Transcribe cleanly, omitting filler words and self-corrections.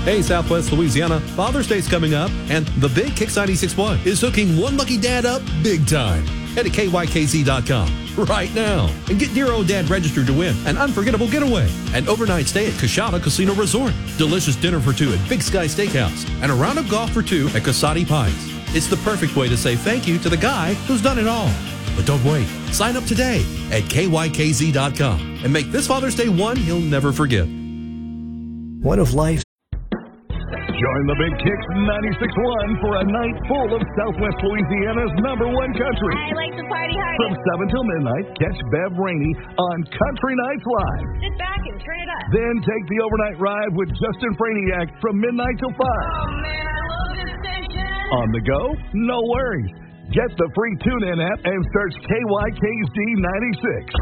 Hey, Southwest Louisiana, Father's Day's coming up, and the big Kicks 96.1 is hooking one lucky dad up big time. Head to KYKZ.com right now and get your own dad registered to win an unforgettable getaway, an overnight stay at Coshada Casino Resort, delicious dinner for two at Big Sky Steakhouse, and a round of golf for two at Casati Pines. It's the perfect way to say thank you to the guy who's done it all. But don't wait. Sign up today at KYKZ.com and make this Father's Day one you'll never forget. One of life's Join the Big Kicks 96.1 for a night full of Southwest Louisiana's #1 country. I like to party hard. From 7 till midnight, catch Bev Rainey on Country Nights Live. Sit back and turn it up. Then take the overnight ride with Justin Franiak from midnight till 5. Oh, man, I love this station. On the go? No worries. Get the free TuneIn app and search KYKZ 96.